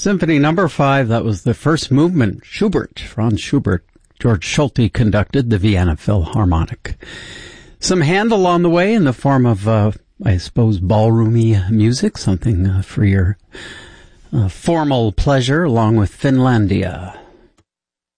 Symphony number 5, that was the first movement. Schubert, Franz Schubert. George Schulte conducted the Vienna Philharmonic. Some Handel on the way in the form of, I suppose, ballroomy music, something for your formal pleasure, along with Finlandia.